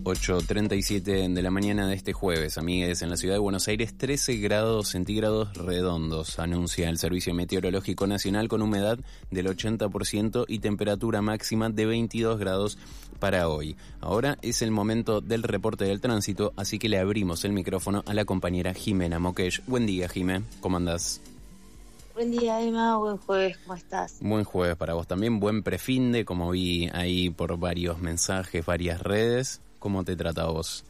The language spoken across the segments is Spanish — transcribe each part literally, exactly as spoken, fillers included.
ocho treinta y siete de la mañana de este jueves, amigues, en la ciudad de Buenos Aires, trece grados centígrados redondos, anuncia el Servicio Meteorológico Nacional, con humedad del ochenta por ciento y temperatura máxima de veintidós grados para hoy. Ahora es el momento del reporte del tránsito, así que le abrimos el micrófono a la compañera Jimena Mokesh. Buen día, Jimé, ¿cómo andás? Buen día, Emma, buen jueves, ¿cómo estás? Buen jueves para vos también, buen prefinde, como vi ahí por varios mensajes, varias redes. ¿Cómo te trata a vos?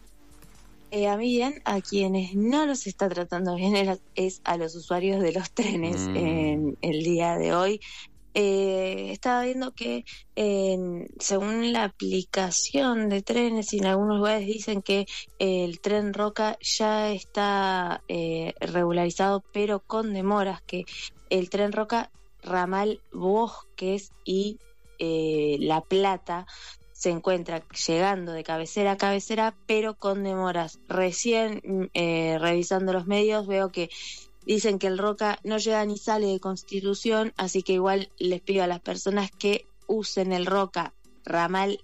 Eh, a mí bien, a quienes no los está tratando bien es a los usuarios de los trenes mm. en el día de hoy. Eh, estaba viendo que eh, según la aplicación de trenes, y en algunos lugares dicen que eh, el tren Roca ya está eh, regularizado, pero con demoras, que el tren Roca, ramal Bosques y eh, La Plata se encuentra llegando de cabecera a cabecera, pero con demoras. Recién eh, revisando los medios veo que dicen que el Roca no llega ni sale de Constitución, así que igual les pido a las personas que usen el Roca, ramal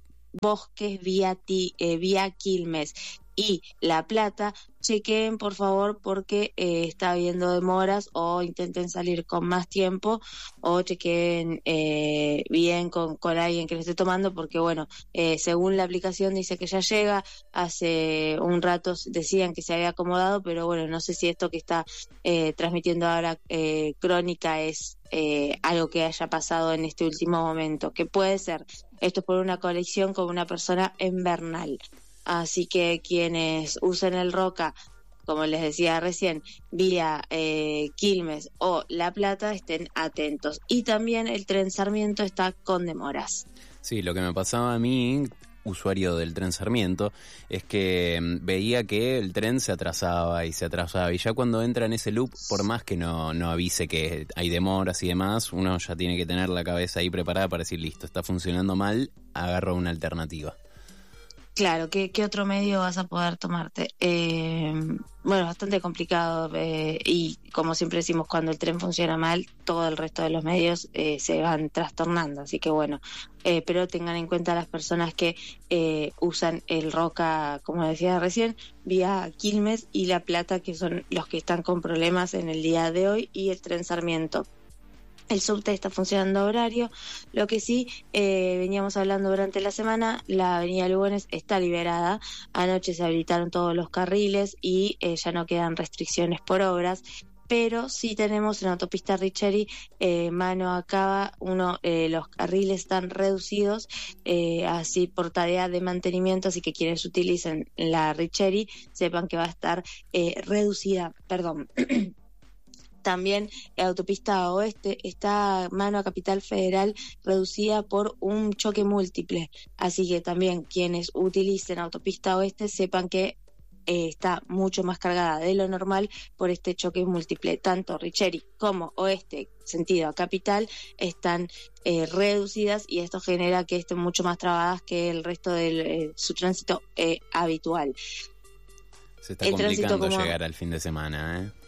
Bosques, vía, ti, eh, vía Quilmes y La Plata, chequeen por favor porque eh, está habiendo demoras, o intenten salir con más tiempo, o chequeen eh, bien con, con alguien que lo esté tomando, porque bueno, eh, según la aplicación dice que ya llega. Hace un rato decían que se había acomodado, pero bueno, no sé si esto que está eh, transmitiendo ahora eh, Crónica es eh, algo que haya pasado en este último momento, que puede ser. Esto es por una conexión con una persona en Bernal. Así que quienes usen el Roca, como les decía recién, vía eh, Quilmes o La Plata, estén atentos. Y también el tren Sarmiento está con demoras. Sí, lo que me pasaba a mí, usuario del tren Sarmiento, es que veía que el tren se atrasaba y se atrasaba, y ya cuando entra en ese loop, por más que no, no avise que hay demoras y demás, uno ya tiene que tener la cabeza ahí preparada para decir, listo, está funcionando mal, agarro una alternativa. Claro, ¿qué, qué otro medio vas a poder tomarte? Eh, bueno, bastante complicado eh, y como siempre decimos, cuando el tren funciona mal, todo el resto de los medios eh, se van trastornando, así que bueno, eh, pero tengan en cuenta las personas que eh, usan el Roca, como decía recién, vía Quilmes y La Plata, que son los que están con problemas en el día de hoy, y el tren Sarmiento. El subte está funcionando a horario. Lo que sí, eh, veníamos hablando durante la semana, la avenida Lugones está liberada. Anoche se habilitaron todos los carriles y eh, ya no quedan restricciones por obras. Pero sí tenemos en la autopista Richeri, eh, mano a cava, uno, eh, los carriles están reducidos, eh, así por tarea de mantenimiento, así que quienes utilicen la Richeri sepan que va a estar eh, reducida, perdón. También la autopista Oeste está mano a Capital Federal, reducida por un choque múltiple. Así que también quienes utilicen autopista Oeste sepan que eh, está mucho más cargada de lo normal por este choque múltiple. Tanto Richeri como Oeste, sentido a Capital, están eh, reducidas, y esto genera que estén mucho más trabadas que el resto de eh, su tránsito eh, habitual. Se está el complicando como... llegar al fin de semana, ¿eh?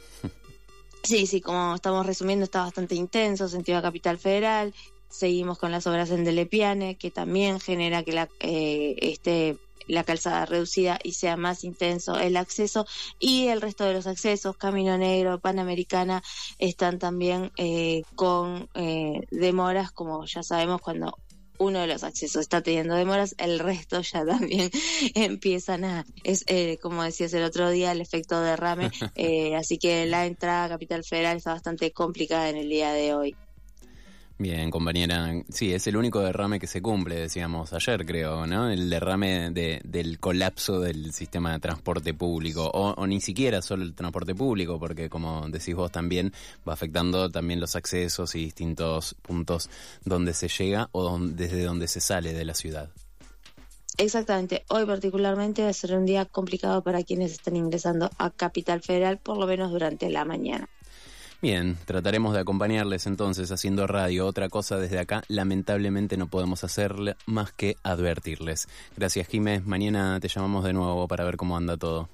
Sí, sí, como estamos resumiendo, está bastante intenso, sentido a Capital Federal. Seguimos con las obras en Delepiane, que también genera que la eh, este la calzada reducida y sea más intenso el acceso, y el resto de los accesos, Camino Negro, Panamericana, están también eh, con eh, demoras, como ya sabemos, cuando uno de los accesos está teniendo demoras, el resto ya también empiezan a, es eh, como decías el otro día, el efecto derrame, eh, así que la entrada a Capital Federal está bastante complicada en el día de hoy. Bien, compañera, sí, es el único derrame que se cumple, decíamos ayer, creo, ¿no? El derrame de, del colapso del sistema de transporte público, o, o ni siquiera solo el transporte público, porque como decís vos también, va afectando también los accesos y distintos puntos donde se llega o donde, desde donde se sale de la ciudad. Exactamente, hoy particularmente va a ser un día complicado para quienes están ingresando a Capital Federal, por lo menos durante la mañana. Bien, trataremos de acompañarles entonces haciendo radio. Otra cosa desde acá, lamentablemente no podemos hacer más que advertirles. Gracias, Jiménez. Mañana te llamamos de nuevo para ver cómo anda todo.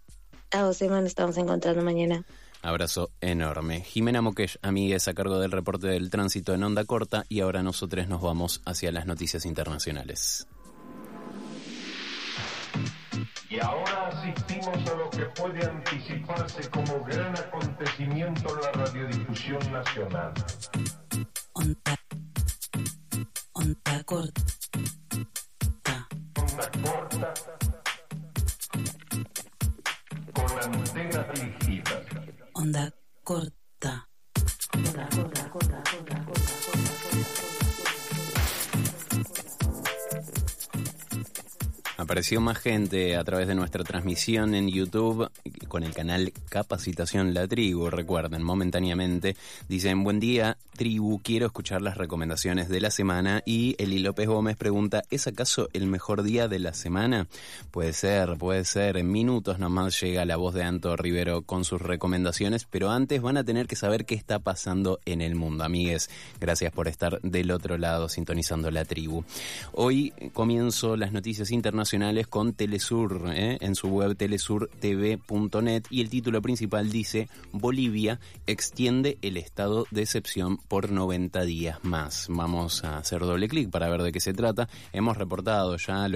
A vos, Eman, estamos encontrando mañana. Abrazo enorme. Jimena Mokesh, amigues, a cargo del reporte del tránsito en onda corta, y ahora nosotros nos vamos hacia las noticias internacionales. Y ahora asistimos a lo que puede anticiparse como gran acontecimiento en la radiodifusión nacional. Onda, onda corta. Onda corta con antenas dirigidas. Onda corta. Onda corta, corta, corta, corta, corta, Apareció más gente a través de nuestra transmisión en YouTube con el canal Capacitación La Tribu. Recuerden, momentáneamente dicen: buen día, Tribu, quiero escuchar las recomendaciones de la semana. Y Eli López Gómez pregunta: ¿es acaso el mejor día de la semana? Puede ser, puede ser. En minutos nomás llega la voz de Anto Rivero con sus recomendaciones, pero antes van a tener que saber qué está pasando en el mundo. Amigues, gracias por estar del otro lado sintonizando La Tribu. Hoy comienzo las noticias internacionales con Telesur, ¿eh? en su web telesur t v punto net, y el título principal dice: Bolivia extiende el estado de excepción por noventa días más. Vamos a hacer doble clic para ver de qué se trata. Hemos reportado ya